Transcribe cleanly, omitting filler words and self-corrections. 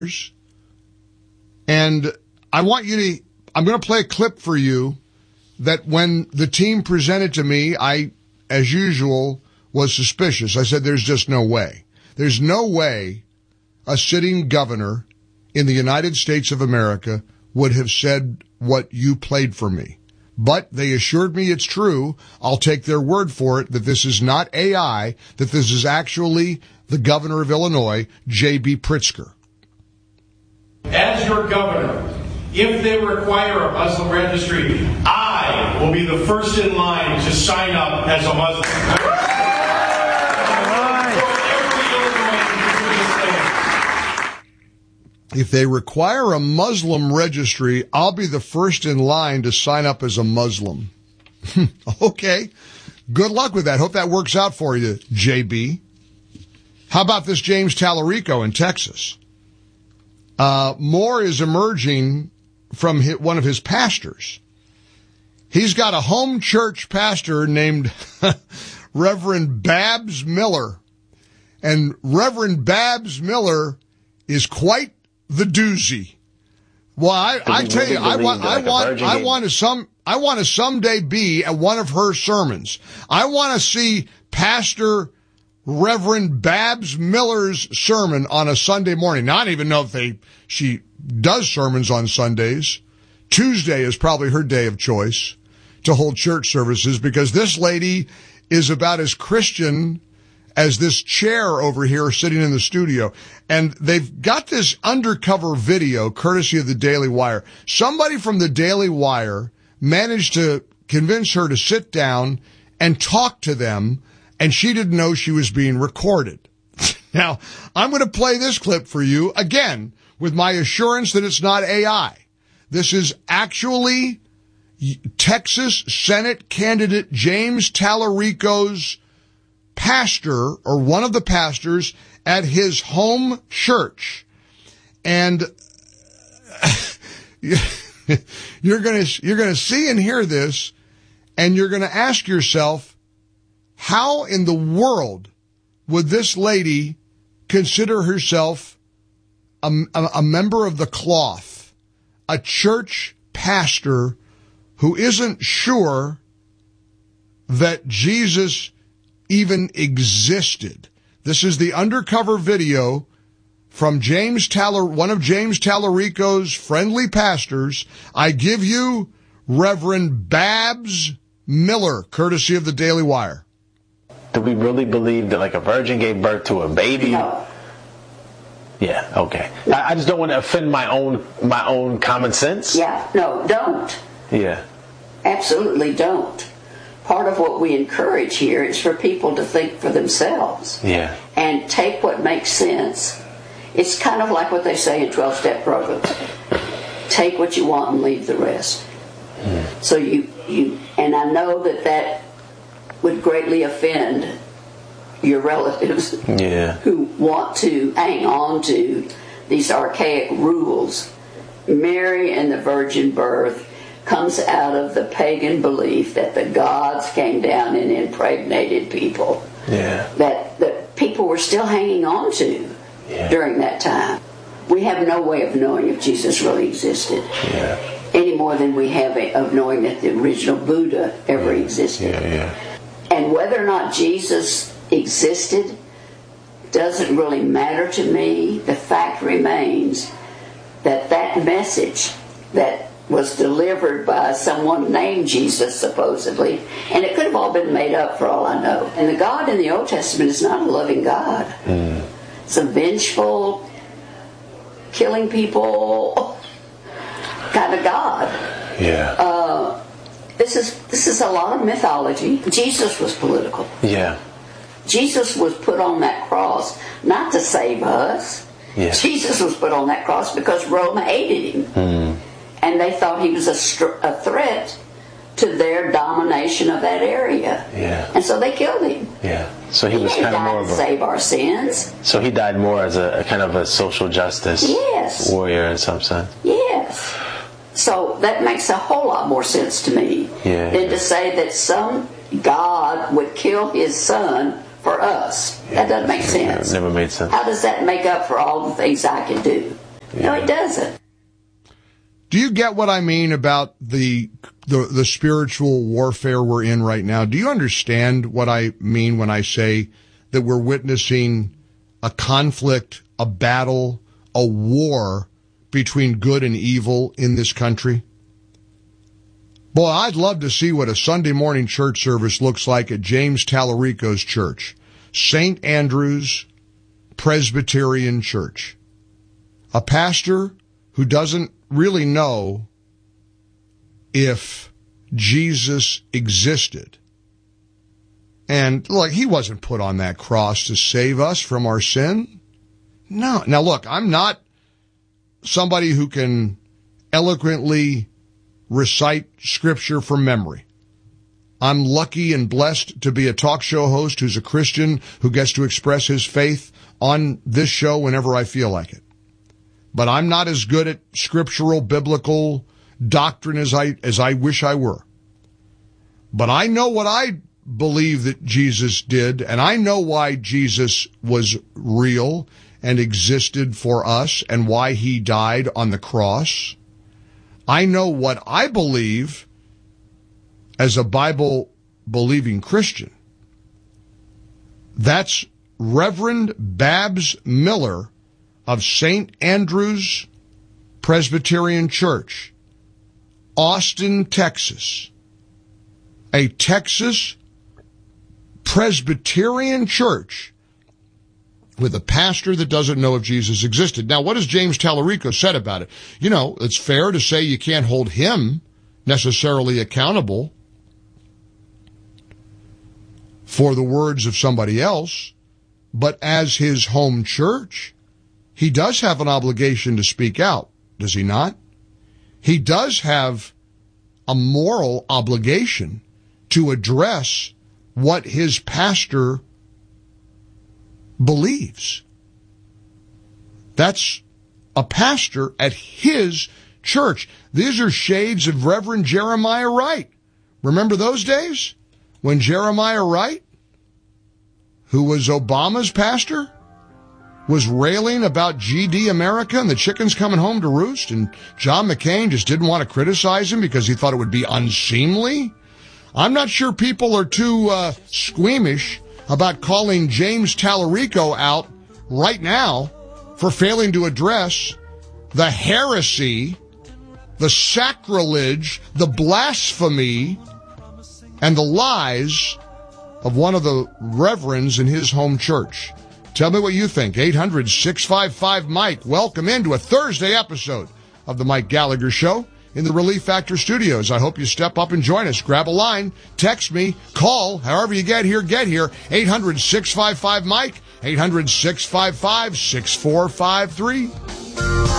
And I'm going to play a clip for you that when the team presented to me, I, as usual, was suspicious. I said, there's just no way. There's no way a sitting governor in the United States of America would have said what you played for me. But they assured me it's true. I'll take their word for it that this is not AI, that this is actually the governor of Illinois, J.B. Pritzker. As your governor, if they require a Muslim registry, I will be the first in line to sign up as a Muslim. If they require a Muslim registry, I'll be the first in line to sign up as a Muslim. Okay. Good luck with that. Hope that works out for you, JB. How about this James Tallarico in Texas? More is emerging from one of his pastors. He's got a home church pastor named Reverend Babs Miller. And Reverend Babs Miller is quite the doozy. Well, I tell you, I want to someday be at one of her sermons. I want to see Pastor Reverend Babs Miller's sermon on a Sunday morning. Now, I don't even know if she does sermons on Sundays. Tuesday is probably her day of choice to hold church services because this lady is about as Christian as this chair over here sitting in the studio. And they've got this undercover video courtesy of the Daily Wire. Somebody from the Daily Wire managed to convince her to sit down and talk to them, and she didn't know she was being recorded. Now, I'm going to play this clip for you, again, with my assurance that it's not AI. This is actually Texas Senate candidate James Tallarico's pastor, or one of the pastors, at his home church. And you're going to see and hear this, and you're going to ask yourself, how in the world would this lady consider herself a member of the cloth, a church pastor who isn't sure that Jesus even existed? This is the undercover video from one of James Tallarico's friendly pastors. I give you Reverend Babs Miller, courtesy of the Daily Wire. Do we really believe that like a virgin gave birth to a baby? No. Yeah, okay. I just don't want to offend my own common sense. Yeah, no, don't. Yeah. Absolutely don't. Part of what we encourage here is for people to think for themselves. Yeah. And take what makes sense. It's kind of like what they say in 12-step programs. Take what you want and leave the rest. So and I know that would greatly offend your relatives who want to hang on to these archaic rules. Mary and the virgin birth comes out of the pagan belief that the gods came down and impregnated people. Yeah. That people were still hanging on to during that time. We have no way of knowing if Jesus really existed. Yeah. Any more than we have of knowing that the original Buddha ever existed. Yeah. And whether or not Jesus existed doesn't really matter to me. The fact remains that message that was delivered by someone named Jesus, supposedly, and it could have all been made up for all I know. And the God in the Old Testament is not a loving God. It's a vengeful, killing people kind of God. Yeah. This is a lot of mythology. Jesus was political. Yeah. Jesus was put on that cross not to save us. Yeah. Jesus was put on that cross because Rome hated him. And they thought he was a threat to their domination of that area. Yeah. And so they killed him. Yeah. So he was kind of more of to save our sins. So he died more as a kind of a social justice warrior in some sense. Yes. So that makes a whole lot more sense to me than to say that some God would kill his son for us. That doesn't make sense. It never made sense. How does that make up for all the things I can do? No, it doesn't. Do you get what I mean about the spiritual warfare we're in right now? Do you understand what I mean when I say that we're witnessing a conflict, a battle, a war between good and evil in this country? Boy, I'd love to see what a Sunday morning church service looks like at James Tallarico's church, St. Andrew's Presbyterian Church. A pastor who doesn't really know if Jesus existed. And look, he wasn't put on that cross to save us from our sin. No. Now look, I'm not somebody who can eloquently recite scripture from memory. I'm lucky and blessed to be a talk show host who's a Christian who gets to express his faith on this show whenever I feel like it. But I'm not as good at scriptural, biblical doctrine as I wish I were. But I know what I believe that Jesus did, and I know why Jesus was real and existed for us and why he died on the cross. I know what I believe as a Bible-believing Christian. That's Reverend Babs Miller of St. Andrew's Presbyterian Church, Austin, Texas. A Texas Presbyterian church with a pastor that doesn't know if Jesus existed. Now, what has James Tallarico said about it? You know, it's fair to say you can't hold him necessarily accountable for the words of somebody else, but as his home church, he does have an obligation to speak out, does he not? He does have a moral obligation to address what his pastor believes. That's a pastor at his church. These are shades of Reverend Jeremiah Wright. Remember those days when Jeremiah Wright, who was Obama's pastor, was railing about GD America and the chickens coming home to roost, and John McCain just didn't want to criticize him because he thought it would be unseemly? I'm not sure people are too squeamish about calling James Tallarico out right now for failing to address the heresy, the sacrilege, the blasphemy, and the lies of one of the reverends in his home church. Tell me what you think. 800-655-MIKE. Welcome into a Thursday episode of The Mike Gallagher Show in the Relief Factor Studios. I hope you step up and join us. Grab a line, text me, call, however you get here, 800-655-MIKE, 800-655-6453.